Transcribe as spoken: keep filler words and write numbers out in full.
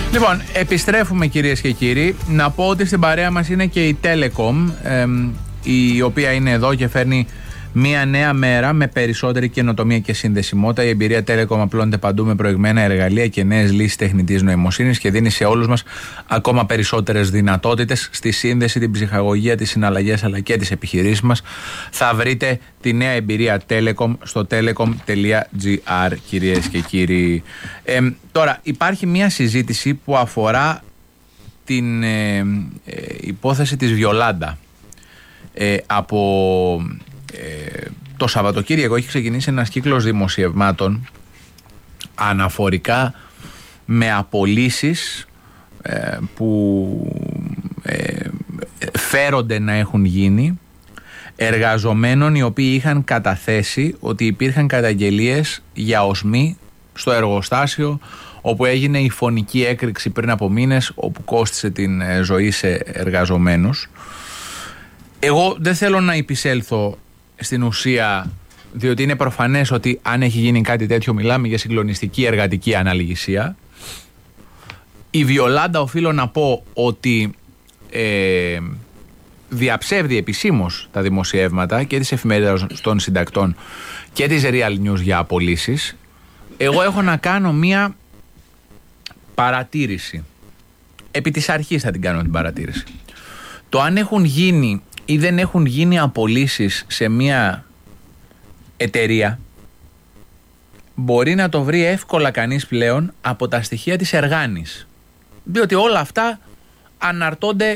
Λοιπόν, επιστρέφουμε κυρίες και κύριοι. Να πω ότι στην παρέα μας είναι και η Telecom, ε, η οποία είναι εδώ και φέρνει μια νέα μέρα με περισσότερη καινοτομία και συνδεσιμότητα. Η εμπειρία Telecom απλώνεται παντού με προηγμένα εργαλεία και νέες λύσεις τεχνητής νοημοσύνης και δίνει σε όλους μας ακόμα περισσότερες δυνατότητες στη σύνδεση, την ψυχαγωγία, τις συναλλαγές αλλά και τις επιχειρήσεις μας. Θα βρείτε τη νέα εμπειρία Telecom στο telecom τελεία gr, κυρίες και κύριοι. Ε, τώρα, υπάρχει μια συζήτηση που αφορά την ε, ε, υπόθεση της Βιολάντα. Ε, από ε, το Σαββατοκύριακο έχει ξεκινήσει ένας κύκλος δημοσιευμάτων αναφορικά με απολύσεις ε, που ε, φέρονται να έχουν γίνει εργαζομένων οι οποίοι είχαν καταθέσει ότι υπήρχαν καταγγελίες για οσμή στο εργοστάσιο όπου έγινε η φωνική έκρηξη πριν από μήνες, όπου κόστισε την ζωή σε εργαζομένους. Εγώ δεν θέλω να επισέλθω στην ουσία, διότι είναι προφανές ότι αν έχει γίνει κάτι τέτοιο μιλάμε για συγκλονιστική εργατική αναλυγησία. Η Βιολάντα, οφείλω να πω ότι ε, διαψεύδει επισήμως τα δημοσιεύματα και της εφημερίδας των συντακτών και της Real News για απολύσεις. Εγώ έχω να κάνω μία παρατήρηση. Επί της αρχής θα την κάνω την παρατήρηση. Το αν έχουν γίνει ή δεν έχουν γίνει απολύσεις σε μία εταιρεία μπορεί να το βρει εύκολα κανείς πλέον από τα στοιχεία της Εργάνης. Διότι όλα αυτά αναρτώνται